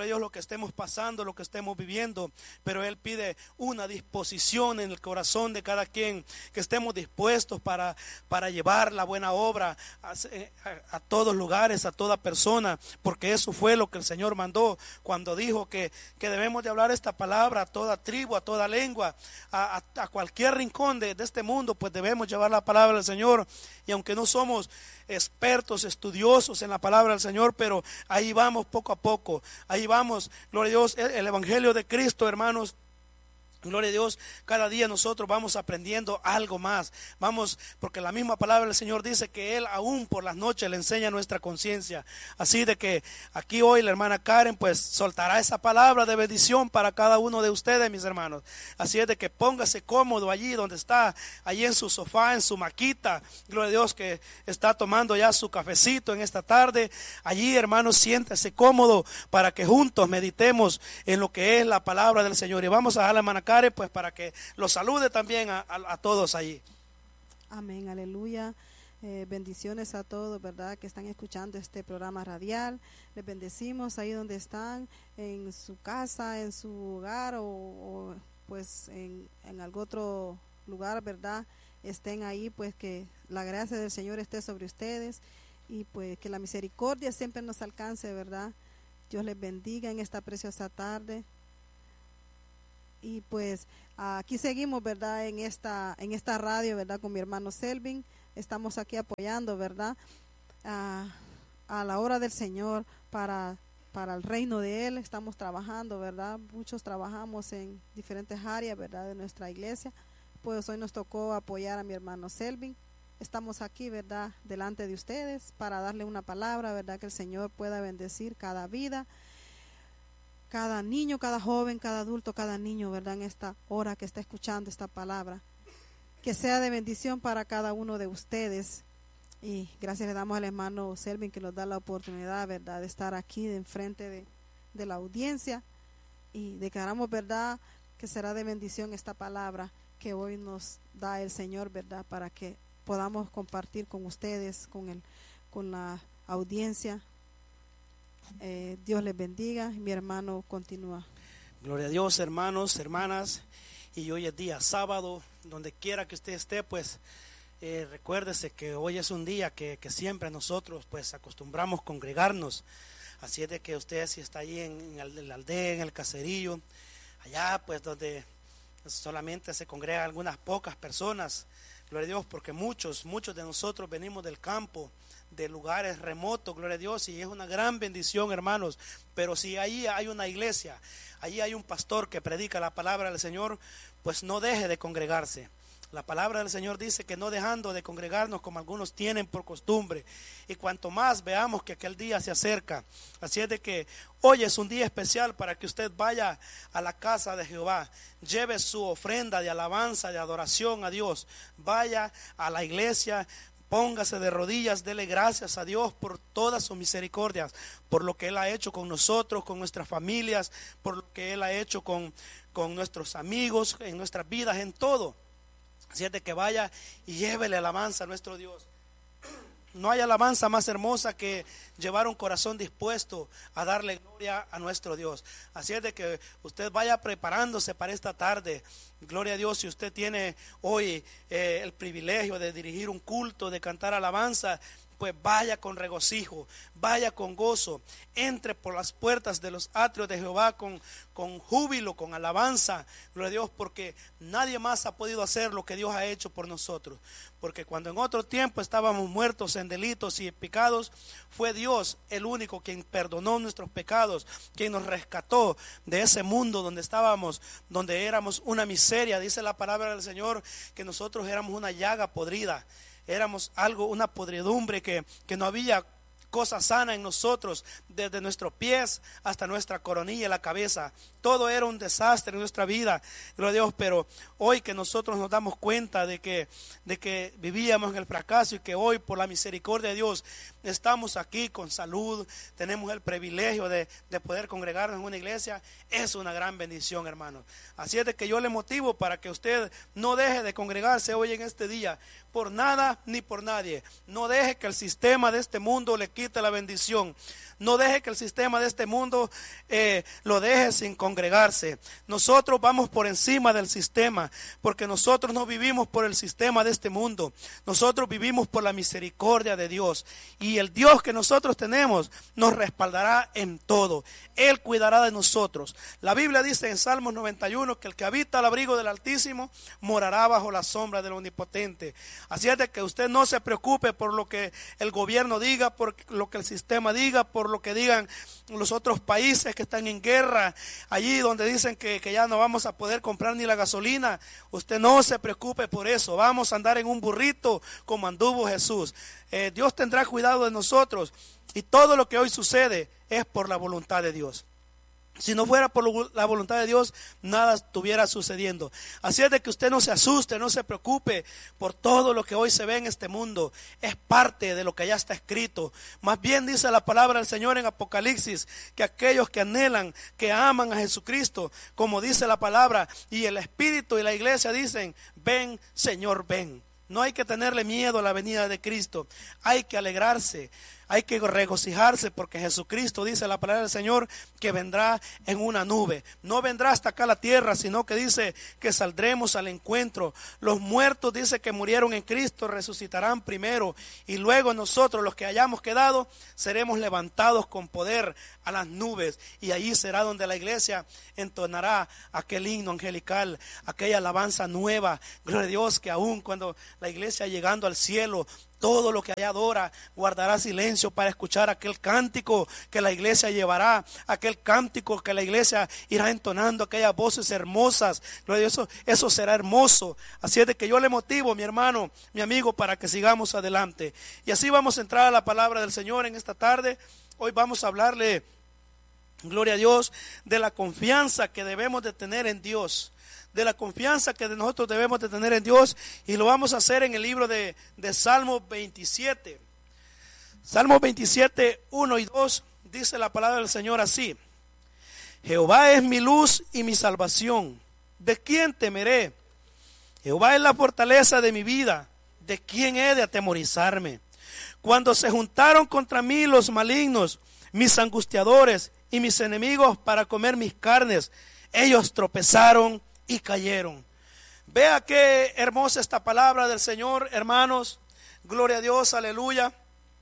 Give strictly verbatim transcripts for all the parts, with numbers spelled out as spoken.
Dios, lo que estemos pasando, lo que estemos viviendo, pero Él pide una disposición en el corazón de cada quien, que estemos dispuestos para, para llevar la buena obra a, a, a todos lugares, a toda persona, porque eso fue lo que el Señor mandó cuando dijo que, que debemos de hablar esta palabra a toda tribu, a toda lengua, a, a, a cualquier rincón de, de este mundo, pues debemos llevar la palabra del Señor. Y aunque no somos expertos, estudiosos en la palabra del Señor, pero ahí vamos poco a poco, ahí vamos, gloria a Dios, el, el Evangelio de Cristo, hermanos. Gloria a Dios, cada día nosotros vamos aprendiendo algo más, vamos, porque la misma palabra del Señor dice que Él aún por las noches le enseña nuestra conciencia. Así de que aquí hoy la hermana Karen pues soltará esa palabra de bendición para cada uno de ustedes, mis hermanos. Así es de que póngase cómodo allí donde está, allí en su sofá, en su maquita, gloria a Dios, que está tomando ya su cafecito en esta tarde. Allí, hermanos, siéntese cómodo para que juntos meditemos en lo que es la palabra del Señor. Y vamos a dar la hermana pues para que los salude también a, a, a todos allí. Amén, aleluya. Eh, bendiciones a todos, ¿verdad?, que están escuchando este programa radial. Les bendecimos ahí donde están, en su casa, en su hogar o, o pues en, en algún otro lugar, ¿verdad? Estén ahí, pues que la gracia del Señor esté sobre ustedes y pues que la misericordia siempre nos alcance, ¿verdad? Dios les bendiga en esta preciosa tarde. Y pues aquí seguimos, ¿verdad?, en esta en esta radio, ¿verdad?, con mi hermano Selvin. Estamos aquí apoyando, ¿verdad?, a, a la obra del Señor para, para el reino de Él. Estamos trabajando, ¿verdad? Muchos trabajamos en diferentes áreas, ¿verdad?, de nuestra iglesia. Pues hoy nos tocó apoyar a mi hermano Selvin. Estamos aquí, ¿verdad?, delante de ustedes para darle una palabra, ¿verdad?, que el Señor pueda bendecir cada vida, cada niño, cada joven, cada adulto, cada niño, ¿verdad?, en esta hora que está escuchando esta palabra, que sea de bendición para cada uno de ustedes. Y gracias le damos al hermano Selvin que nos da la oportunidad, ¿verdad?, de estar aquí de enfrente de, de la audiencia, y declaramos, ¿verdad?, que será de bendición esta palabra que hoy nos da el Señor, ¿verdad?, para que podamos compartir con ustedes, con el, con la audiencia. Eh, Dios les bendiga. Mi hermano continúa. Gloria a Dios, hermanos, hermanas. Y hoy es día sábado, donde quiera que usted esté, pues eh, recuérdese que hoy es un día que, que siempre nosotros pues acostumbramos congregarnos. Así es de que usted, si está ahí en, en la aldea, en el caserillo, allá pues donde solamente se congregan algunas pocas personas, gloria a Dios, porque muchos, muchos de nosotros venimos del campo, de lugares remotos, gloria a Dios, y es una gran bendición, hermanos. Pero si ahí hay una iglesia, ahí hay un pastor que predica la palabra del Señor, pues no deje de congregarse. La palabra del Señor dice que no dejando de congregarnos como algunos tienen por costumbre, y cuanto más veamos que aquel día se acerca. Así es de que hoy es un día especial para que usted vaya a la casa de Jehová, lleve su ofrenda de alabanza, de adoración a Dios, vaya a la iglesia, póngase de rodillas, dele gracias a Dios por todas sus misericordias, por lo que Él ha hecho con nosotros, con nuestras familias, por lo que Él ha hecho con, con nuestros amigos, en nuestras vidas, en todo. Así es de que vaya y llévele alabanza a nuestro Dios. No hay alabanza más hermosa que llevar un corazón dispuesto a darle gloria a nuestro Dios. Así es de que usted vaya preparándose para esta tarde. Gloria a Dios, si usted tiene hoy eh, el privilegio de dirigir un culto, de cantar alabanza, pues vaya con regocijo, vaya con gozo, entre por las puertas de los atrios de Jehová con, con júbilo, con alabanza, gloria a Dios, porque nadie más ha podido hacer lo que Dios ha hecho por nosotros. Porque cuando en otro tiempo estábamos muertos en delitos y pecados, fue Dios el único quien perdonó nuestros pecados, quien nos rescató de ese mundo donde estábamos, donde éramos una miseria. Dice la palabra del Señor que nosotros éramos una llaga podrida. Éramos algo, una podredumbre que, que no había cosa sana en nosotros, desde nuestros pies hasta nuestra coronilla, la cabeza. Todo era un desastre en nuestra vida, gloria a Dios. Pero hoy que nosotros nos damos cuenta de que, de que vivíamos en el fracaso, y que hoy por la misericordia de Dios estamos aquí con salud, tenemos el privilegio de, de poder congregarnos en una iglesia, es una gran bendición, hermanos. Así es de que yo le motivo para que usted no deje de congregarse hoy en este día, por nada ni por nadie. No deje que el sistema de este mundo le quite quite la bendición. No deje que el sistema de este mundo eh, lo deje sin congregarse. Nosotros vamos por encima del sistema, porque nosotros no vivimos por el sistema de este mundo. Nosotros vivimos por la misericordia de Dios. Y el Dios que nosotros tenemos nos respaldará en todo. Él cuidará de nosotros. La Biblia dice en Salmos noventa y uno que el que habita al abrigo del Altísimo morará bajo la sombra del Omnipotente. Así es de que usted no se preocupe por lo que el gobierno diga, por lo que el sistema diga, por lo que digan los otros países que están en guerra, allí donde dicen que, que ya no vamos a poder comprar ni la gasolina. Usted no se preocupe por eso. Vamos a andar en un burrito como anduvo Jesús. Eh, Dios tendrá cuidado de nosotros, y todo lo que hoy sucede es por la voluntad de Dios. Si no fuera por la voluntad de Dios, nada estuviera sucediendo. Así es de que usted no se asuste, no se preocupe por todo lo que hoy se ve en este mundo. Es parte de lo que ya está escrito. Más bien dice la palabra del Señor en Apocalipsis, que aquellos que anhelan, que aman a Jesucristo, como dice la palabra, y el Espíritu y la iglesia dicen, ven Señor, ven. No hay que tenerle miedo a la venida de Cristo. Hay que alegrarse, hay que regocijarse, porque Jesucristo, dice la palabra del Señor, que vendrá en una nube. No vendrá hasta acá a la tierra, sino que dice que saldremos al encuentro. Los muertos, dice que murieron en Cristo, resucitarán primero, y luego nosotros, los que hayamos quedado, seremos levantados con poder a las nubes, y allí será donde la iglesia entonará aquel himno angelical, aquella alabanza nueva. Gloria a Dios, que aún cuando la iglesia llegando al cielo, todo lo que allá adora guardará silencio para escuchar aquel cántico que la iglesia llevará, aquel cántico que la iglesia irá entonando, aquellas voces hermosas. Eso, eso será hermoso. Así es de que yo le motivo, mi hermano, mi amigo, para que sigamos adelante. Y así vamos a entrar a la palabra del Señor en esta tarde. Hoy vamos a hablarle, gloria a Dios, de la confianza que debemos de tener en Dios. De la confianza que nosotros debemos de tener en Dios, y lo vamos a hacer en el libro de, de Salmos veintisiete. Salmos veintisiete, uno y dos, dice la palabra del Señor así: Jehová es mi luz y mi salvación, ¿de quién temeré? Jehová es la fortaleza de mi vida, ¿de quién he de atemorizarme? Cuando se juntaron contra mí los malignos, mis angustiadores y mis enemigos para comer mis carnes, ellos tropezaron y cayeron. Vea qué hermosa esta palabra del Señor, hermanos. Gloria a Dios, aleluya.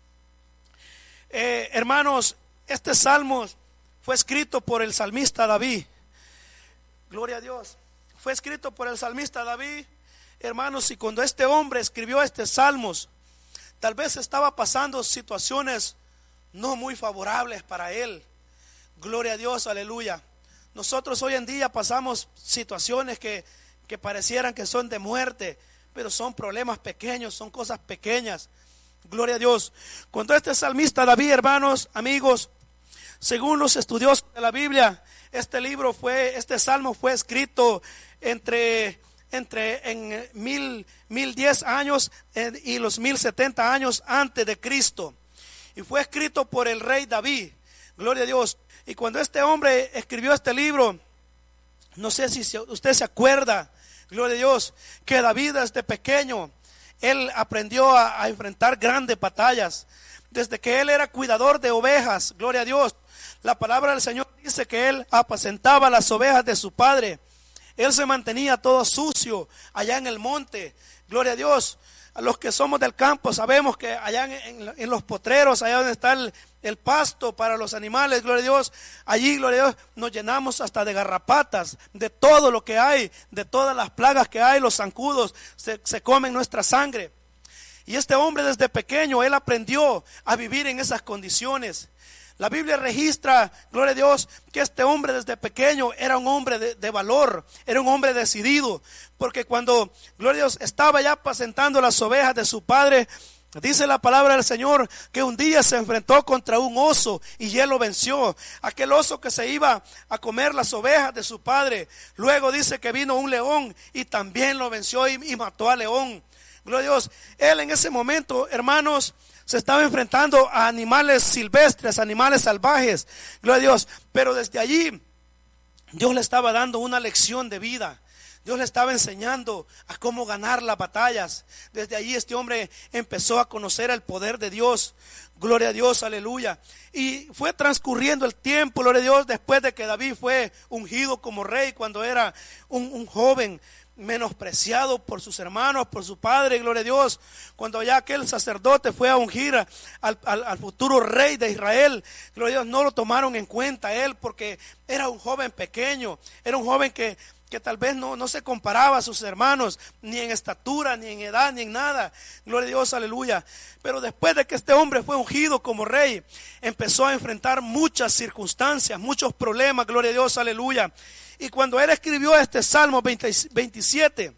Eh, hermanos, este salmo fue escrito por el salmista David. Gloria a Dios. Fue escrito por el salmista David, hermanos, y cuando este hombre escribió este salmos, tal vez estaba pasando situaciones no muy favorables para él. Gloria a Dios, aleluya. Nosotros hoy en día pasamos situaciones que, que parecieran que son de muerte, pero son problemas pequeños, son cosas pequeñas. Gloria a Dios. Cuando este salmista David, hermanos, amigos, según los estudiosos de la Biblia, este libro fue, este salmo fue escrito entre, entre en mil, mil diez años y los mil setenta años antes de Cristo. Y fue escrito por el rey David. Gloria a Dios. Y cuando este hombre escribió este libro, no sé si usted se acuerda, gloria a Dios, que David desde pequeño, él aprendió a, a enfrentar grandes batallas. Desde que él era cuidador de ovejas, gloria a Dios, la palabra del Señor dice que él apacentaba las ovejas de su padre. Él se mantenía todo sucio allá en el monte, gloria a Dios. A los que somos del campo sabemos que allá en, en, en los potreros, allá donde está el, el pasto para los animales, gloria a Dios, allí, gloria a Dios, nos llenamos hasta de garrapatas, de todo lo que hay, de todas las plagas que hay, los zancudos se, se comen nuestra sangre. Y este hombre desde pequeño, él aprendió a vivir en esas condiciones. La Biblia registra, gloria a Dios, que este hombre desde pequeño era un hombre de, de valor, era un hombre decidido, porque cuando, gloria a Dios, estaba ya apacentando las ovejas de su padre, dice la palabra del Señor que un día se enfrentó contra un oso y él lo venció. Aquel oso que se iba a comer las ovejas de su padre, luego dice que vino un león y también lo venció y, y mató al león. Gloria a Dios. Él en ese momento, hermanos, se estaba enfrentando a animales silvestres, animales salvajes, gloria a Dios, pero desde allí Dios le estaba dando una lección de vida. Dios le estaba enseñando a cómo ganar las batallas. Desde ahí este hombre empezó a conocer el poder de Dios. Gloria a Dios, aleluya. Y fue transcurriendo el tiempo, gloria a Dios, después de que David fue ungido como rey, cuando era un, un joven menospreciado por sus hermanos, por su padre, gloria a Dios. Cuando ya aquel sacerdote fue a ungir al, al, al futuro rey de Israel, gloria a Dios, no lo tomaron en cuenta a él porque era un joven pequeño, era un joven que que tal vez no, no se comparaba a sus hermanos, ni en estatura, ni en edad, ni en nada. Gloria a Dios, aleluya. Pero después de que este hombre fue ungido como rey, empezó a enfrentar muchas circunstancias, muchos problemas, gloria a Dios, aleluya. Y cuando él escribió este Salmo veintisiete,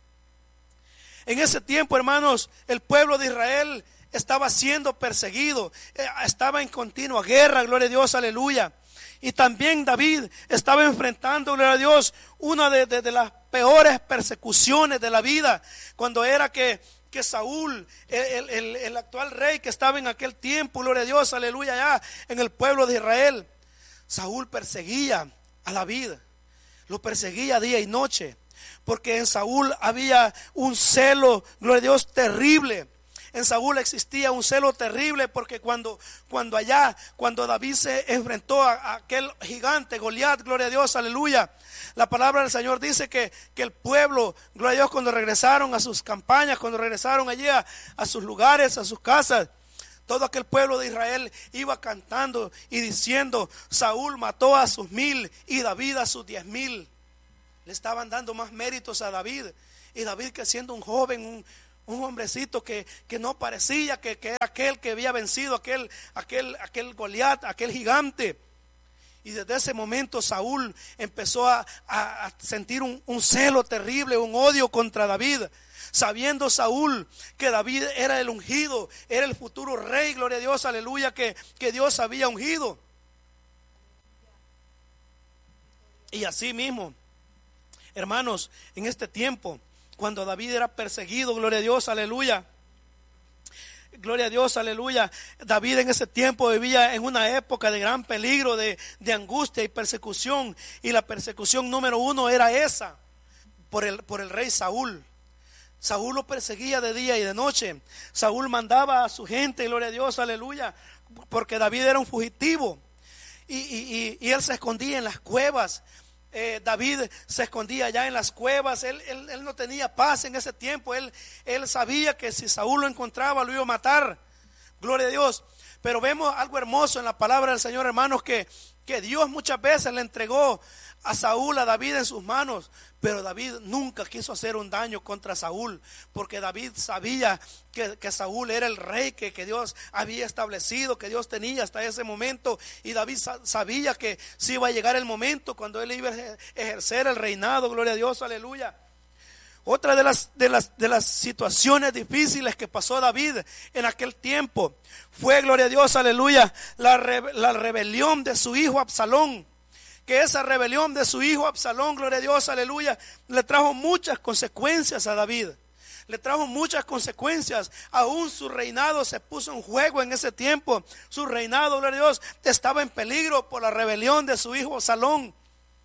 en ese tiempo, hermanos, el pueblo de Israel estaba siendo perseguido, estaba en continua guerra, gloria a Dios, aleluya. Y también David estaba enfrentando, gloria a Dios, una de, de, de las peores persecuciones de la vida, cuando era que, que Saúl, el, el, el actual rey que estaba en aquel tiempo, gloria a Dios, aleluya, ya en el pueblo de Israel, Saúl perseguía a David, lo perseguía día y noche, porque en Saúl había un celo, gloria a Dios, terrible. En Saúl existía un celo terrible porque cuando, cuando allá, cuando David se enfrentó a, a aquel gigante Goliat, gloria a Dios, aleluya, la palabra del Señor dice que, que el pueblo, gloria a Dios, cuando regresaron a sus campañas, cuando regresaron allí a, a sus lugares, a sus casas, todo aquel pueblo de Israel iba cantando y diciendo: Saúl mató a sus mil y David a sus diez mil. Le estaban dando más méritos a David, y David, que siendo un joven, un Un hombrecito que, que no parecía que, que era aquel que había vencido aquel, aquel, aquel Goliat, aquel gigante. Y desde ese momento Saúl empezó a, a, a sentir un, un celo terrible, un odio contra David. Sabiendo Saúl que David era el ungido, era el futuro rey, gloria a Dios, aleluya, que, que Dios había ungido. Y así mismo, hermanos, en este tiempo, cuando David era perseguido, gloria a Dios, aleluya, gloria a Dios, aleluya, David en ese tiempo vivía en una época de gran peligro, de, de angustia y persecución, y la persecución número uno era esa, por el, por el rey Saúl. Saúl lo perseguía de día y de noche. Saúl mandaba a su gente, gloria a Dios, aleluya, porque David era un fugitivo, y, y, y, y él se escondía en las cuevas. Eh, David se escondía ya en las cuevas. Él, él, él no tenía paz en ese tiempo. Él, él sabía que si Saúl lo encontraba, lo iba a matar. Gloria a Dios. Pero vemos algo hermoso en la palabra del Señor, hermanos, que, que Dios muchas veces le entregó a Saúl, a David en sus manos, pero David nunca quiso hacer un daño contra Saúl, porque David sabía que, que Saúl era el rey que, que Dios había establecido, que Dios tenía hasta ese momento, y David sabía que sí iba a llegar el momento cuando él iba a ejercer el reinado, gloria a Dios, aleluya. Otra de las, de las, de las situaciones difíciles que pasó David en aquel tiempo fue, gloria a Dios, aleluya, la, re, la rebelión de su hijo Absalón. Que esa rebelión de su hijo Absalón, gloria a Dios, aleluya, le trajo muchas consecuencias a David. Le trajo muchas consecuencias. Aún su reinado se puso en juego en ese tiempo. Su reinado, gloria a Dios, estaba en peligro por la rebelión de su hijo Absalón.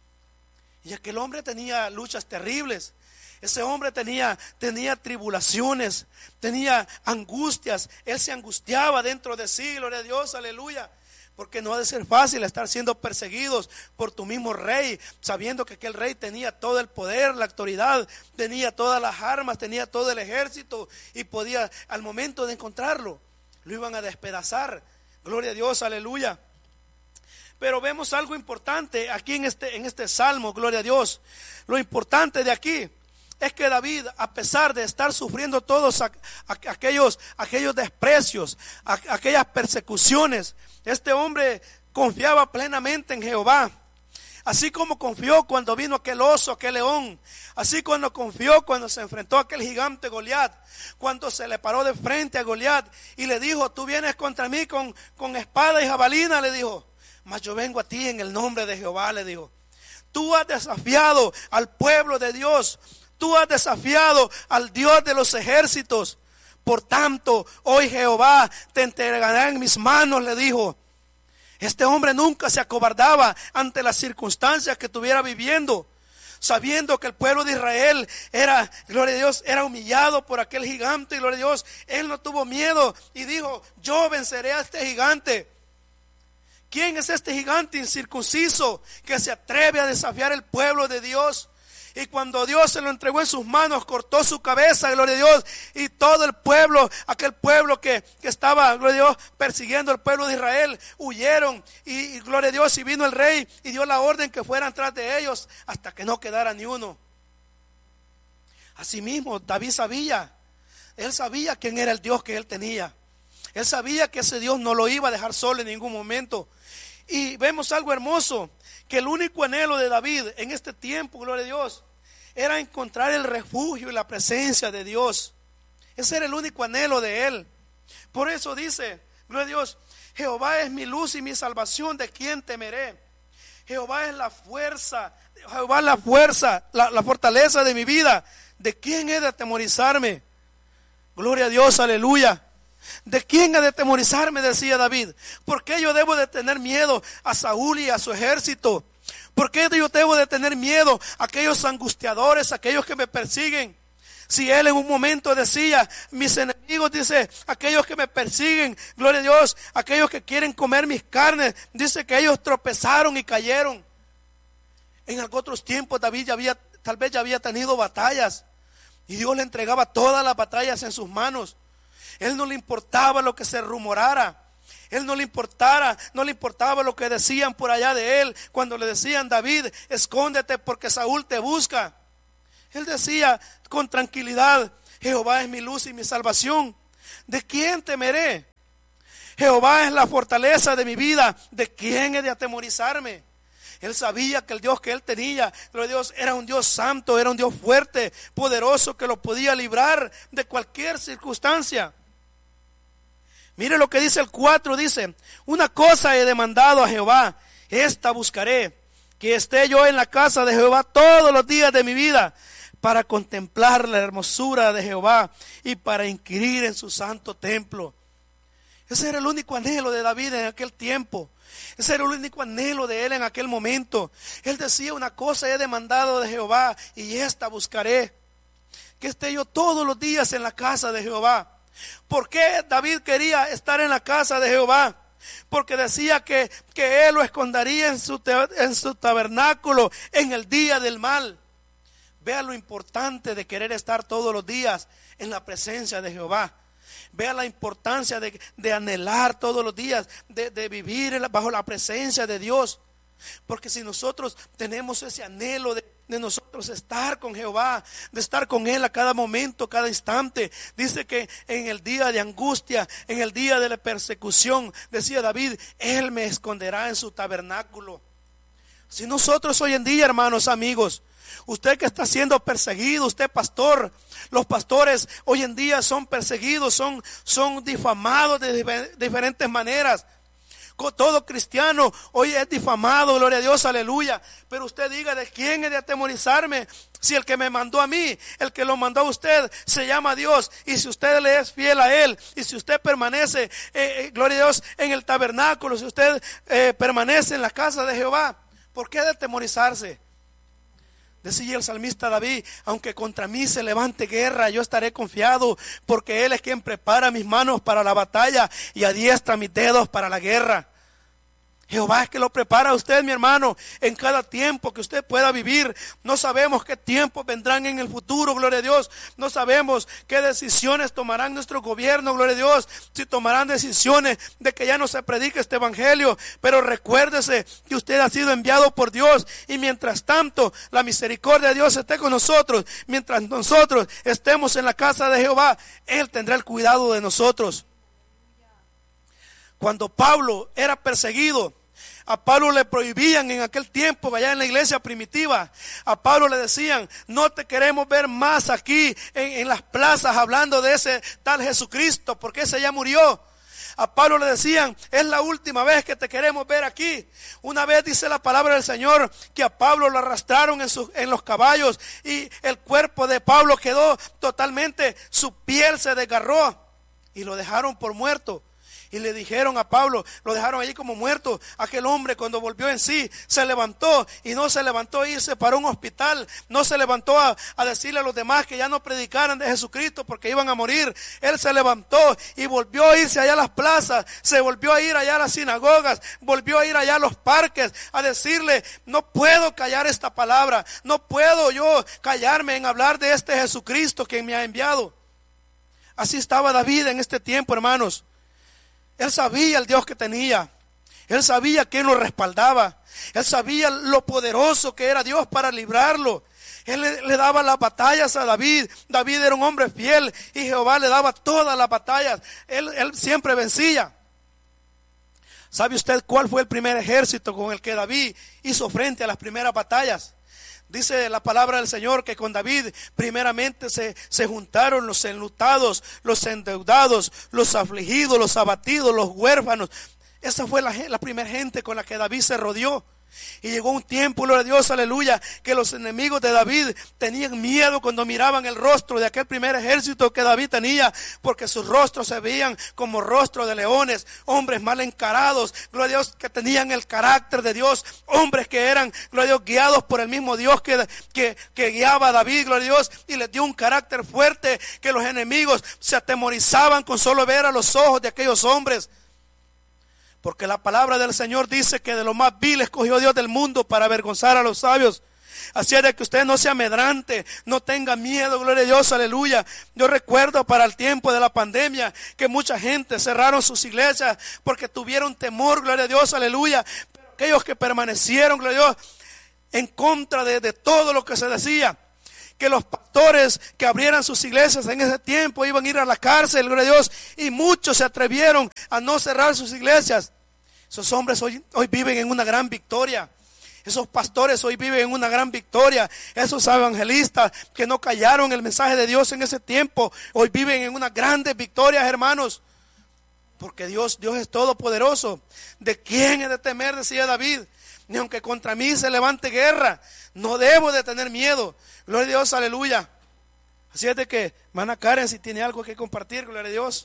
Y aquel hombre tenía luchas terribles. Ese hombre tenía, tenía tribulaciones, tenía angustias. Él se angustiaba dentro de sí, gloria a Dios, aleluya. Porque no ha de ser fácil estar siendo perseguidos por tu mismo rey, sabiendo que aquel rey tenía todo el poder, la autoridad, tenía todas las armas, tenía todo el ejército, y podía, al momento de encontrarlo, lo iban a despedazar. Gloria a Dios, aleluya. Pero vemos algo importante aquí en este, en este salmo, gloria a Dios. Lo importante de aquí es que David, a pesar de estar sufriendo todos aquellos, aquellos desprecios, aquellas persecuciones, este hombre confiaba plenamente en Jehová. Así como confió cuando vino aquel oso, aquel león. Así cuando confió cuando se enfrentó a aquel gigante Goliat. Cuando se le paró de frente a Goliat y le dijo: tú vienes contra mí con, con espada y jabalina, le dijo. Mas yo vengo a ti en el nombre de Jehová, le dijo. Tú has desafiado al pueblo de Dios. Tú has desafiado al Dios de los ejércitos. Por tanto, hoy Jehová te entregará en mis manos, le dijo. Este hombre nunca se acobardaba ante las circunstancias que estuviera viviendo. sabiendo que el pueblo de Israel era, gloria a Dios, era humillado por aquel gigante, y gloria a Dios, él no tuvo miedo y dijo: yo venceré a este gigante. ¿Quién es este gigante incircunciso que se atreve a desafiar el pueblo de Dios? Y cuando Dios se lo entregó en sus manos, cortó su cabeza, gloria a Dios, y todo el pueblo, aquel pueblo que, que estaba, gloria a Dios, persiguiendo al pueblo de Israel, huyeron, y, y gloria a Dios, y vino el rey y dio la orden que fueran tras de ellos hasta que no quedara ni uno. Asimismo, David sabía, él sabía quién era el Dios que él tenía. Él sabía que ese Dios no lo iba a dejar solo en ningún momento. Y vemos algo hermoso, que el único anhelo de David en este tiempo, gloria a Dios, era encontrar el refugio y la presencia de Dios. Ese era el único anhelo de él. Por eso dice, gloria a Dios: Jehová es mi luz y mi salvación, ¿de quién temeré? Jehová es la fuerza, Jehová es la fuerza, la, la fortaleza de mi vida, ¿de quién he de atemorizarme? Gloria a Dios, aleluya. ¿De quién he de atemorizarme?, decía David. ¿Por qué yo debo de tener miedo a Saúl y a su ejército? ¿Por qué yo debo de tener miedo a aquellos angustiadores, a aquellos que me persiguen? Si él en un momento decía: mis enemigos, dice, aquellos que me persiguen, gloria a Dios, aquellos que quieren comer mis carnes, dice que ellos tropezaron y cayeron. En otros tiempos David ya había, tal vez ya había tenido batallas, y Dios le entregaba todas las batallas en sus manos. Él no le importaba lo que se rumorara. Él no le importara, no le importaba lo que decían por allá de él. Cuando le decían: David, escóndete porque Saúl te busca. Él decía con tranquilidad: Jehová es mi luz y mi salvación, ¿de quién temeré? Jehová es la fortaleza de mi vida, ¿de quién he de atemorizarme? Él sabía que el Dios que él tenía, gloria a Dios, era un Dios santo, era un Dios fuerte, poderoso, que lo podía librar de cualquier circunstancia. Mire lo que dice el cuatro, dice: una cosa he demandado a Jehová, esta buscaré, que esté yo en la casa de Jehová todos los días de mi vida, para contemplar la hermosura de Jehová y para inquirir en su santo templo. Ese era el único anhelo de David en aquel tiempo. Ese era el único anhelo de él en aquel momento. Él decía: una cosa he demandado de Jehová y esta buscaré, que esté yo todos los días en la casa de Jehová. ¿Por qué David quería estar en la casa de Jehová? Porque decía que, que él lo escondería en su, en su tabernáculo en el día del mal. Vea lo importante de querer estar todos los días en la presencia de Jehová. Vea la importancia de, de anhelar todos los días, de, de vivir bajo la presencia de Dios. Porque si nosotros tenemos ese anhelo de, de nosotros estar con Jehová, de estar con Él a cada momento, cada instante, dice que en el día de angustia, en el día de la persecución, decía David, Él me esconderá en su tabernáculo. Si nosotros hoy en día, hermanos, amigos, usted que está siendo perseguido, usted pastor, los pastores hoy en día son perseguidos, son, son difamados de diferentes maneras. Todo cristiano hoy es difamado, gloria a Dios, aleluya. Pero usted diga: ¿de quién he de atemorizarme? Si el que me mandó a mí, el que lo mandó a usted, se llama Dios. Y si usted le es fiel a Él, y si usted permanece, eh, eh, gloria a Dios, en el tabernáculo, si usted eh, permanece en la casa de Jehová, ¿por qué de atemorizarse? Decía el salmista David: aunque contra mí se levante guerra, yo estaré confiado, porque Él es quien prepara mis manos para la batalla y adiestra mis dedos para la guerra. Jehová es que lo prepara a usted, mi hermano, en cada tiempo que usted pueda vivir. No sabemos qué tiempos vendrán en el futuro, gloria a Dios. No sabemos qué decisiones tomarán nuestro gobierno, gloria a Dios. Si tomarán decisiones de que ya no se predique este evangelio. Pero recuérdese que usted ha sido enviado por Dios. Y mientras tanto, la misericordia de Dios esté con nosotros. Mientras nosotros estemos en la casa de Jehová, Él tendrá el cuidado de nosotros. Cuando Pablo era perseguido, a Pablo le prohibían en aquel tiempo, allá en la iglesia primitiva, a Pablo le decían: no te queremos ver más aquí en, en las plazas hablando de ese tal Jesucristo, porque ese ya murió. A Pablo le decían: es la última vez que te queremos ver aquí. Una vez dice la palabra del Señor que a Pablo lo arrastraron en, su, en los caballos, y el cuerpo de Pablo quedó totalmente, su piel se desgarró y lo dejaron por muerto. Y le dijeron a Pablo, lo dejaron allí como muerto. Aquel hombre, cuando volvió en sí, se levantó, y no se levantó a irse para un hospital, no se levantó a, a decirle a los demás que ya no predicaran de Jesucristo porque iban a morir. Él se levantó y volvió a irse allá a las plazas, se volvió a ir allá a las sinagogas, volvió a ir allá a los parques a decirle: no puedo callar esta palabra, no puedo yo callarme en hablar de este Jesucristo que me ha enviado. Así estaba David en este tiempo, hermanos. Él sabía el Dios que tenía. Él sabía quién lo respaldaba. Él sabía lo poderoso que era Dios para librarlo. Él le, le daba las batallas a David. David era un hombre fiel y Jehová le daba todas las batallas. Él, él siempre vencía. ¿Sabe usted cuál fue el primer ejército con el que David hizo frente a las primeras batallas? Dice la palabra del Señor que con David primeramente se, se juntaron los enlutados, los endeudados, los afligidos, los abatidos, los huérfanos. Esa fue la, la primera gente con la que David se rodeó. Y llegó un tiempo, gloria a Dios, aleluya, que los enemigos de David tenían miedo cuando miraban el rostro de aquel primer ejército que David tenía, porque sus rostros se veían como rostros de leones, hombres mal encarados, gloria a Dios, que tenían el carácter de Dios, hombres que eran, gloria a Dios, guiados por el mismo Dios que, que, que guiaba a David, gloria a Dios, y les dio un carácter fuerte que los enemigos se atemorizaban con solo ver a los ojos de aquellos hombres. Porque la palabra del Señor dice que de lo más vil escogió Dios del mundo para avergonzar a los sabios. Así es de que usted no se amedrante, no tenga miedo, gloria a Dios, aleluya. Yo recuerdo para el tiempo de la pandemia que mucha gente cerraron sus iglesias porque tuvieron temor, gloria a Dios, aleluya. Pero aquellos que permanecieron, gloria a Dios, en contra de, de todo lo que se decía, que los pastores que abrieran sus iglesias en ese tiempo iban a ir a la cárcel, gloria a Dios, y muchos se atrevieron a no cerrar sus iglesias. Esos hombres hoy, hoy viven en una gran victoria. Esos pastores hoy viven en una gran victoria. Esos evangelistas que no callaron el mensaje de Dios en ese tiempo, hoy viven en una grande victoria, hermanos. Porque Dios, Dios es todopoderoso. ¿De quién he de temer?, decía David. Ni aunque contra mí se levante guerra, no debo de tener miedo. Gloria a Dios, aleluya. Así es de que, hermana Karen, si tiene algo que compartir, gloria a Dios.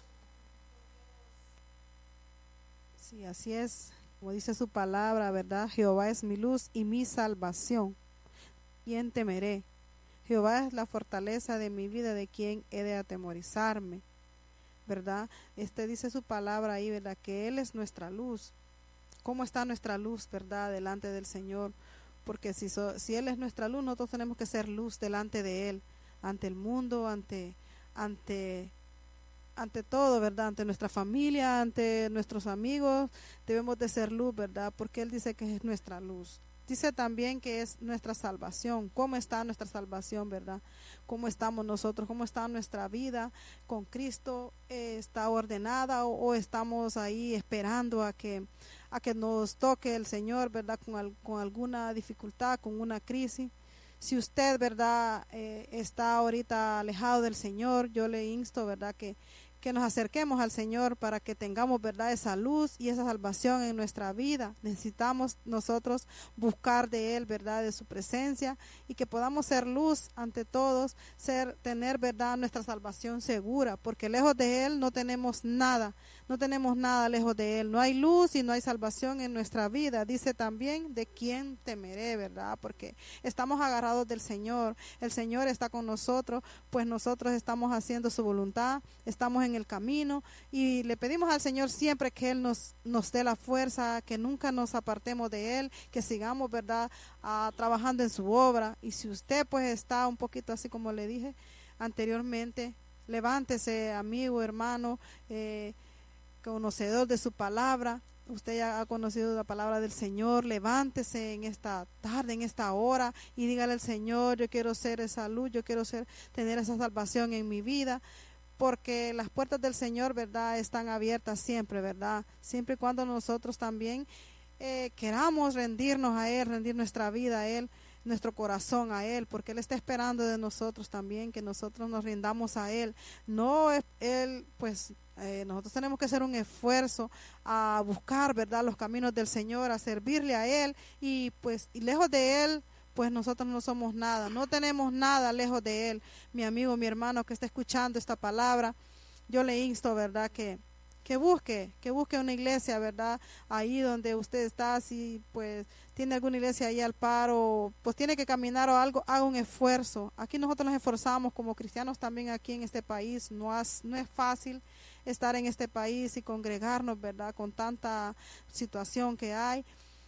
Sí, así es. Como dice su palabra, ¿verdad? Jehová es mi luz y mi salvación. ¿Quién temeré? Jehová es la fortaleza de mi vida, ¿de quién he de atemorizarme? ¿Verdad? Este dice su palabra ahí, ¿verdad? Que Él es nuestra luz. ¿Cómo está nuestra luz, verdad, delante del Señor? Porque si, so, si Él es nuestra luz, nosotros tenemos que ser luz delante de Él, ante el mundo, ante, ante, ante todo, ¿verdad? Ante nuestra familia, ante nuestros amigos, debemos de ser luz, ¿verdad? Porque Él dice que es nuestra luz. Dice también que es nuestra salvación. ¿Cómo está nuestra salvación, verdad? ¿Cómo estamos nosotros? ¿Cómo está nuestra vida con Cristo? Eh, ¿Está ordenada o, o estamos ahí esperando a que, a que nos toque el Señor, verdad? Con, al, con alguna dificultad, con una crisis. Si usted, verdad, eh, está ahorita alejado del Señor, yo le insto, verdad, que que nos acerquemos al Señor para que tengamos, verdad, esa luz y esa salvación en nuestra vida. Necesitamos nosotros buscar de Él, verdad, de su presencia, y que podamos ser luz ante todos, ser, tener, verdad, nuestra salvación segura, porque lejos de Él no tenemos nada, no tenemos nada lejos de Él. No hay luz y no hay salvación en nuestra vida. Dice también, ¿de quién temeré, verdad? Porque estamos agarrados del Señor, el Señor está con nosotros, pues nosotros estamos haciendo su voluntad, estamos en el camino, y le pedimos al Señor siempre que Él nos, nos dé la fuerza, que nunca nos apartemos de Él, que sigamos, verdad, uh, trabajando en su obra. Y si usted pues está un poquito así como le dije anteriormente, levántese, amigo, hermano, eh, conocedor de su palabra. Usted ya ha conocido la palabra del Señor, levántese en esta tarde, en esta hora, y dígale al Señor: yo quiero ser esa luz, yo quiero ser, tener esa salvación en mi vida. Porque las puertas del Señor, verdad, están abiertas siempre, verdad, siempre y cuando nosotros también eh, queramos rendirnos a Él, rendir nuestra vida a Él, nuestro corazón a Él, porque Él está esperando de nosotros también que nosotros nos rindamos a Él. No es Él, pues eh, nosotros tenemos que hacer un esfuerzo a buscar, verdad, los caminos del Señor, a servirle a Él, y pues y lejos de Él, pues nosotros no somos nada, no tenemos nada lejos de Él. Mi amigo, mi hermano que está escuchando esta palabra, yo le insto, verdad, que, que busque, que busque una iglesia, ¿verdad? Ahí donde usted está, si pues tiene alguna iglesia ahí al paro, pues tiene que caminar o algo, haga un esfuerzo. Aquí nosotros nos esforzamos como cristianos también aquí en este país, no, has, no es fácil estar en este país y congregarnos, ¿verdad? Con tanta situación que hay,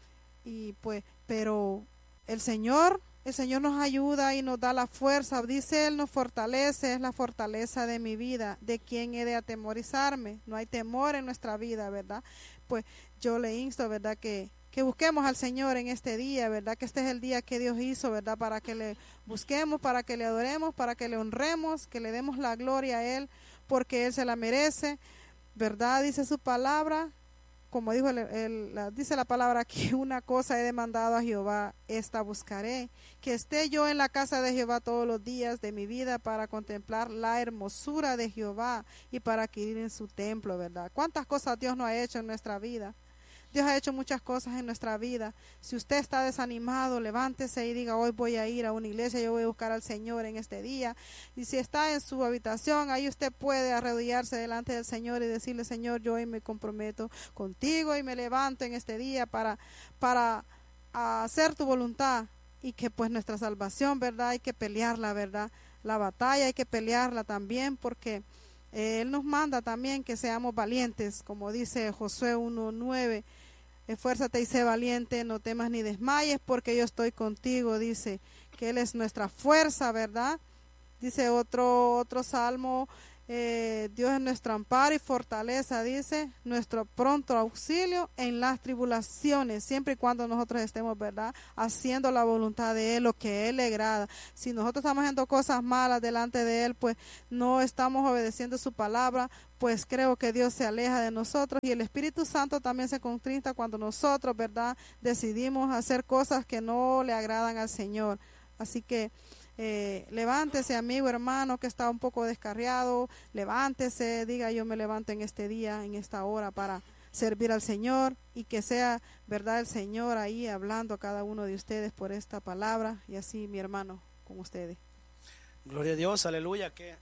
y pues, pero el Señor, el Señor nos ayuda y nos da la fuerza, dice Él, nos fortalece, es la fortaleza de mi vida, de quién he de atemorizarme, no hay temor en nuestra vida, ¿verdad? Pues yo le insto, ¿verdad? Que, que busquemos al Señor en este día, ¿verdad? Que este es el día que Dios hizo, ¿verdad? Para que le busquemos, para que le adoremos, para que le honremos, que le demos la gloria a Él, porque Él se la merece, ¿verdad? Dice su palabra, como dijo el, el, la, dice la palabra aquí, una cosa he demandado a Jehová, esta buscaré, que esté yo en la casa de Jehová todos los días de mi vida para contemplar la hermosura de Jehová y para adquirir en su templo, ¿verdad? ¿Cuántas cosas Dios no ha hecho en nuestra vida? Dios ha hecho muchas cosas en nuestra vida. Si usted está desanimado, levántese y diga, hoy voy a ir a una iglesia, yo voy a buscar al Señor en este día. Y si está en su habitación, ahí usted puede arrodillarse delante del Señor y decirle, Señor, yo hoy me comprometo contigo y me levanto en este día para, para hacer tu voluntad. Y que pues nuestra salvación, ¿verdad? Hay que pelearla, ¿verdad? La batalla hay que pelearla también, porque eh, Él nos manda también que seamos valientes, como dice Josué uno nueve. Esfuérzate y sé valiente, no temas ni desmayes, porque yo estoy contigo, dice que Él es nuestra fuerza, ¿verdad? Dice otro, otro salmo, eh, Dios es nuestro amparo y fortaleza, dice, nuestro pronto auxilio en las tribulaciones, siempre y cuando nosotros estemos, ¿verdad? Haciendo la voluntad de Él, lo que a Él le agrada. Si nosotros estamos haciendo cosas malas delante de Él, pues no estamos obedeciendo su palabra, pues creo que Dios se aleja de nosotros, y el Espíritu Santo también se contrista cuando nosotros, ¿verdad?, decidimos hacer cosas que no le agradan al Señor. Así que eh, levántese, amigo, hermano, que está un poco descarriado, levántese, diga, yo me levanto en este día, en esta hora, para servir al Señor, y que sea, ¿verdad?, el Señor ahí hablando a cada uno de ustedes por esta palabra, y así, mi hermano, con ustedes. Gloria a Dios, aleluya, que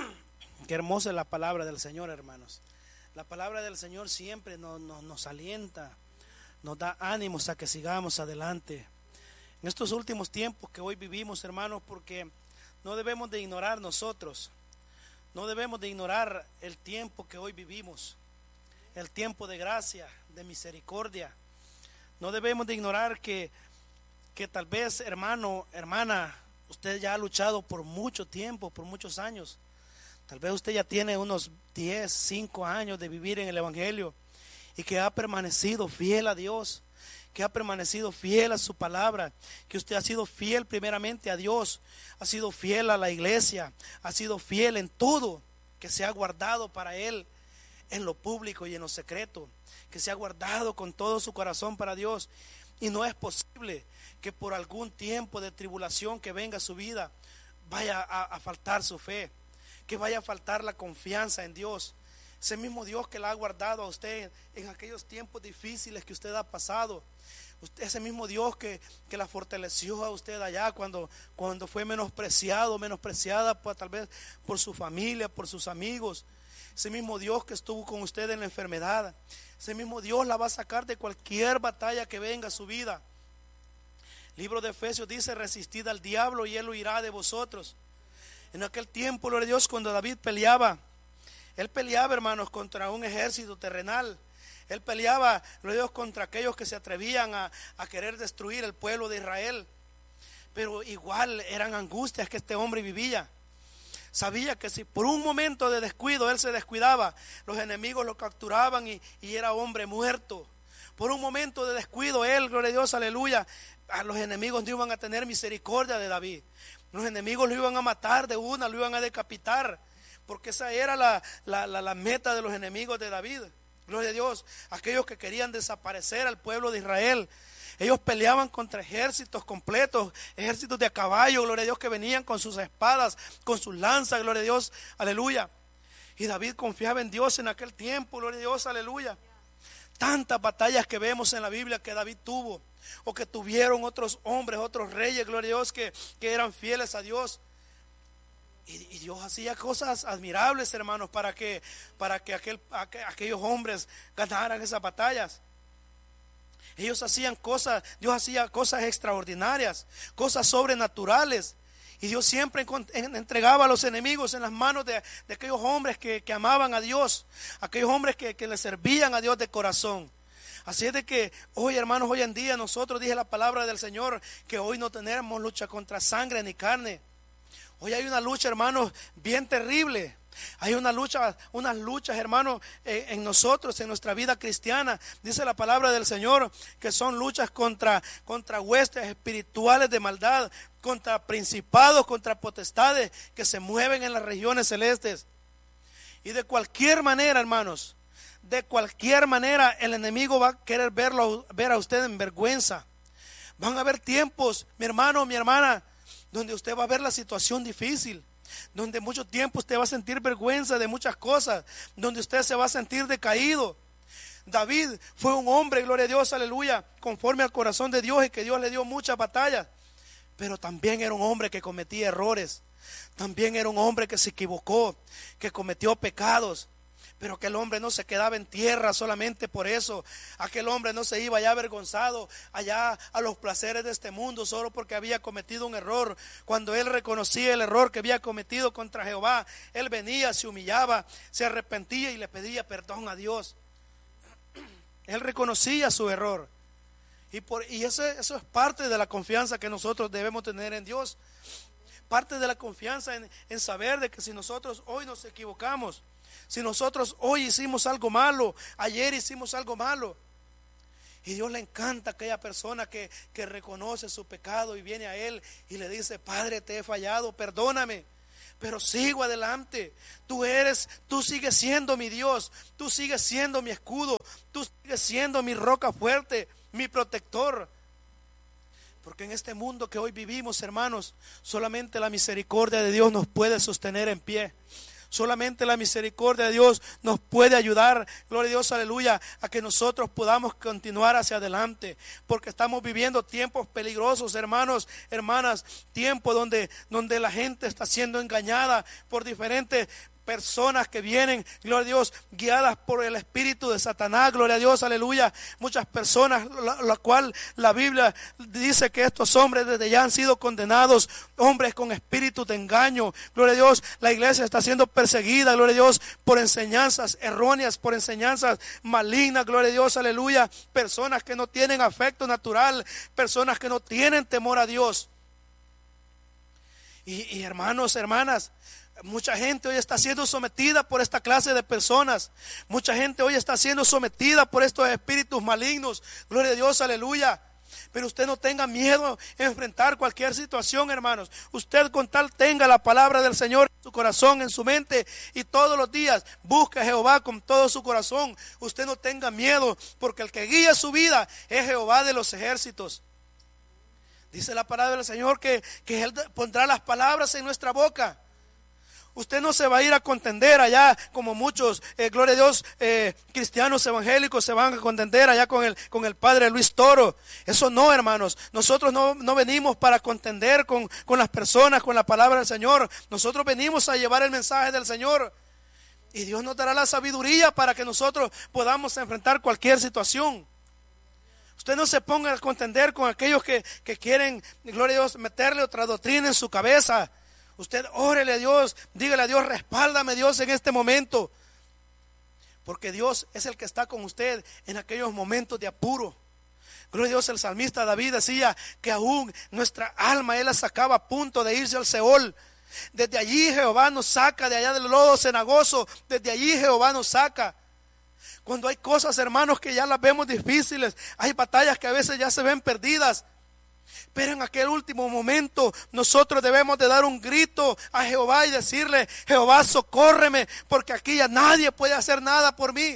qué hermosa es la palabra del Señor, hermanos. La palabra del Señor siempre nos, nos, nos alienta, nos da ánimos a que sigamos adelante. En estos últimos tiempos que hoy vivimos, hermanos, porque no debemos de ignorar nosotros, no debemos de ignorar el tiempo que hoy vivimos, el tiempo de gracia, de misericordia. No debemos de ignorar que, que tal vez, hermano, hermana, usted ya ha luchado por mucho tiempo, por muchos años. Tal vez usted ya tiene unos diez, cinco años de vivir en el Evangelio y que ha permanecido fiel a Dios, que ha permanecido fiel a su palabra, que usted ha sido fiel primeramente a Dios, ha sido fiel a la iglesia, ha sido fiel en todo, que se ha guardado para Él en lo público y en lo secreto, que se ha guardado con todo su corazón para Dios. Y no es posible que por algún tiempo de tribulación que venga a su vida vaya a, a faltar su fe, que vaya a faltar la confianza en Dios. Ese mismo Dios que la ha guardado a usted en aquellos tiempos difíciles que usted ha pasado, usted, ese mismo Dios que, que la fortaleció a usted allá cuando, cuando fue menospreciado, menospreciada pues, tal vez por su familia, por sus amigos. Ese mismo Dios que estuvo con usted en la enfermedad, ese mismo Dios la va a sacar de cualquier batalla que venga a su vida. Libro de Efesios dice, resistid al diablo y él huirá de vosotros. En aquel tiempo, gloria a Dios, cuando David peleaba, él peleaba, hermanos, contra un ejército terrenal. Él peleaba, gloria a Dios, contra aquellos que se atrevían a, a querer destruir el pueblo de Israel. Pero igual eran angustias que este hombre vivía. Sabía que si por un momento de descuido él se descuidaba, los enemigos lo capturaban y, y era hombre muerto. Por un momento de descuido él, gloria a Dios, aleluya, a los enemigos no iban a tener misericordia de David. Los enemigos lo iban a matar de una, lo iban a decapitar, porque esa era la, la, la, la meta de los enemigos de David. Gloria a Dios, aquellos que querían desaparecer al pueblo de Israel. Ellos peleaban contra ejércitos completos, ejércitos de a caballo, gloria a Dios, que venían con sus espadas, con sus lanzas, gloria a Dios, aleluya. Y David confiaba en Dios en aquel tiempo, gloria a Dios, aleluya. Tantas batallas que vemos en la Biblia que David tuvo, o que tuvieron otros hombres, otros reyes, gloria a Dios, que, que eran fieles a Dios. Y, y Dios hacía cosas admirables, hermanos, para que, para que aquel, aqu, aquellos hombres ganaran esas batallas. Ellos hacían cosas, Dios hacía cosas extraordinarias, cosas sobrenaturales. Y Dios siempre entregaba a los enemigos en las manos de, de aquellos hombres que, que amaban a Dios, aquellos hombres que, que le servían a Dios de corazón. Así es de que hoy, hermanos, hoy en día nosotros, dije la palabra del Señor, que hoy no tenemos lucha contra sangre ni carne. Hoy hay una lucha, hermanos, bien terrible. Hay una lucha, unas luchas, hermanos, eh, en nosotros, en nuestra vida cristiana. Dice la palabra del Señor que son luchas contra, contra huestes espirituales de maldad, contra principados, contra potestades que se mueven en las regiones celestes. Y de cualquier manera, hermanos, de cualquier manera el enemigo va a querer verlo, ver a usted en vergüenza. Van a haber tiempos, mi hermano, mi hermana, donde usted va a ver la situación difícil, donde mucho tiempo usted va a sentir vergüenza de muchas cosas, donde usted se va a sentir decaído. David fue un hombre, gloria a Dios, aleluya, conforme al corazón de Dios, y que Dios le dio muchas batallas, pero también era un hombre que cometía errores, también era un hombre que se equivocó, que cometió pecados. Pero aquel hombre no se quedaba en tierra solamente por eso. Aquel hombre no se iba allá avergonzado, allá a los placeres de este mundo, solo porque había cometido un error. Cuando él reconocía el error que había cometido contra Jehová, él venía, se humillaba, se arrepentía y le pedía perdón a Dios. Él reconocía su error. Y, por, y eso, eso es parte de la confianza que nosotros debemos tener en Dios. Parte de la confianza en, en saber de que si nosotros hoy nos equivocamos, si nosotros hoy hicimos algo malo, ayer hicimos algo malo, y Dios le encanta a aquella persona que, que reconoce su pecado y viene a Él y le dice: Padre, te he fallado, perdóname, pero sigo adelante. Tú eres, tú sigues siendo mi Dios, tú sigues siendo mi escudo, tú sigues siendo mi roca fuerte, mi protector. Porque en este mundo que hoy vivimos, hermanos, solamente la misericordia de Dios nos puede sostener en pie. Solamente la misericordia de Dios nos puede ayudar, gloria a Dios, aleluya, a que nosotros podamos continuar hacia adelante. Porque estamos viviendo tiempos peligrosos, hermanos, hermanas, tiempos donde, donde la gente está siendo engañada por diferentes personas que vienen, gloria a Dios, guiadas por el espíritu de Satanás, gloria a Dios, aleluya. Muchas personas, la, la cual la Biblia dice que estos hombres desde ya han sido condenados, hombres con espíritu de engaño, gloria a Dios. La iglesia está siendo perseguida, gloria a Dios, por enseñanzas erróneas, por enseñanzas malignas, gloria a Dios, aleluya. Personas que no tienen afecto natural, personas que no tienen temor a Dios. Y, y hermanos, hermanas, mucha gente hoy está siendo sometida por esta clase de personas. Mucha gente hoy está siendo sometida por estos espíritus malignos. Gloria a Dios, aleluya. Pero usted no tenga miedo a enfrentar cualquier situación, hermanos. Usted con tal tenga la palabra del Señor en su corazón, en su mente, y todos los días busque a Jehová con todo su corazón. Usted no tenga miedo, porque el que guía su vida es Jehová de los ejércitos. Dice la palabra del Señor que, que Él pondrá las palabras en nuestra boca. Usted no se va a ir a contender allá como muchos, eh, gloria a Dios, eh, cristianos evangélicos se van a contender allá con el, con el padre Luis Toro. Eso no, hermanos. Nosotros no, no venimos para contender con, con las personas, con la palabra del Señor. Nosotros venimos a llevar el mensaje del Señor. Y Dios nos dará la sabiduría para que nosotros podamos enfrentar cualquier situación. Usted no se ponga a contender con aquellos que, que quieren, gloria a Dios, meterle otra doctrina en su cabeza. Usted órele a Dios, dígale a Dios: respáldame, Dios, en este momento. Porque Dios es el que está con usted en aquellos momentos de apuro. Gloria a Dios, el salmista David decía que aún nuestra alma Él la sacaba a punto de irse al Seol. Desde allí Jehová nos saca, de allá del lodo cenagoso, desde allí Jehová nos saca. Cuando hay cosas, hermanos, que ya las vemos difíciles, hay batallas que a veces ya se ven perdidas. Pero en aquel último momento nosotros debemos de dar un grito a Jehová y decirle: Jehová, socórreme, porque aquí ya nadie puede hacer nada por mí.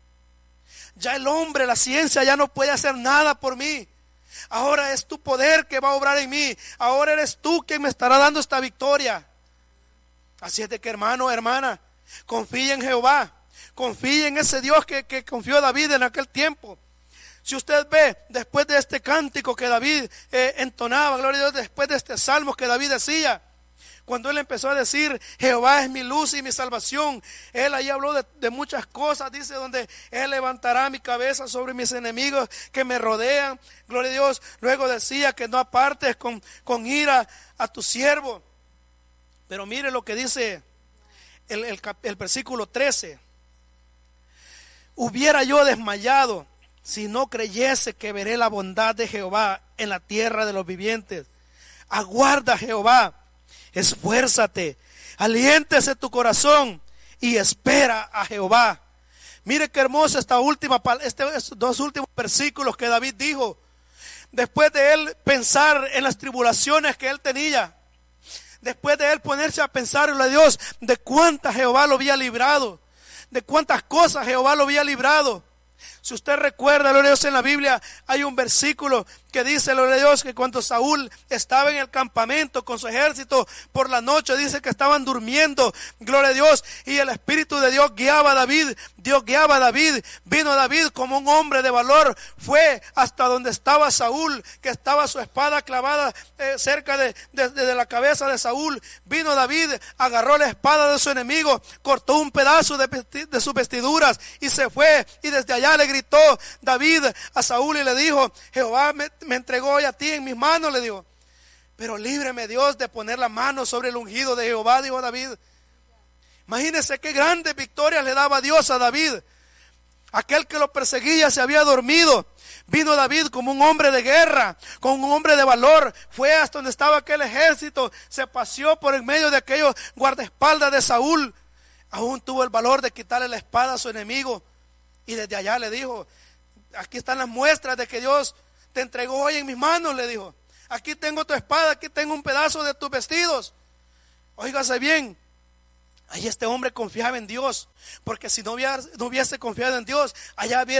Ya el hombre, la ciencia ya no puede hacer nada por mí. Ahora es tu poder que va a obrar en mí. Ahora eres tú quien me estará dando esta victoria. Así es de que, hermano, hermana, confíe en Jehová. Confíe en ese Dios que, que confió David en aquel tiempo. Si usted ve, después de este cántico que David eh, entonaba, gloria a Dios, después de este salmo que David decía, cuando él empezó a decir, Jehová es mi luz y mi salvación, él ahí habló de, de muchas cosas, dice, donde él levantará mi cabeza sobre mis enemigos que me rodean, gloria a Dios. Luego decía que no apartes con, con ira a tu siervo. Pero mire lo que dice el, el, el versículo trece. Hubiera yo desmayado si no creyese que veré la bondad de Jehová en la tierra de los vivientes. Aguarda, Jehová, esfuérzate, aliéntese tu corazón y espera a Jehová. Mire qué hermosa esta última, este, estos dos últimos versículos que David dijo. Después de él pensar en las tribulaciones que él tenía, después de él ponerse a pensar en Dios, de cuántas Jehová lo había librado, de cuántas cosas Jehová lo había librado. Si usted recuerda, gloria a Dios, en la Biblia hay un versículo que dice, gloria a Dios, que cuando Saúl estaba en el campamento con su ejército por la noche, dice que estaban durmiendo, gloria a Dios, y el Espíritu de Dios guiaba a David, Dios guiaba a David, vino David como un hombre de valor, fue hasta donde estaba Saúl, que estaba su espada clavada eh, cerca de, de, de la cabeza de Saúl, vino David, agarró la espada de su enemigo, cortó un pedazo de, de sus vestiduras y se fue, y desde allá le gritó David a Saúl y le dijo, Jehová me, me entregó hoy a ti en mis manos, le dijo, pero líbreme Dios de poner la mano sobre el ungido de Jehová, dijo David. Imagínense qué grandes victorias le daba Dios a David. Aquel que lo perseguía se había dormido. Vino David como un hombre de guerra, como un hombre de valor. Fue hasta donde estaba aquel ejército, se paseó por en medio de aquellos guardaespaldas de Saúl. Aún tuvo el valor de quitarle la espada a su enemigo. Y desde allá le dijo, aquí están las muestras de que Dios te entregó hoy en mis manos, le dijo. Aquí tengo tu espada, aquí tengo un pedazo de tus vestidos. Óigase bien, ahí este hombre confiaba en Dios, porque si no hubiera, no hubiese confiado en Dios, allá había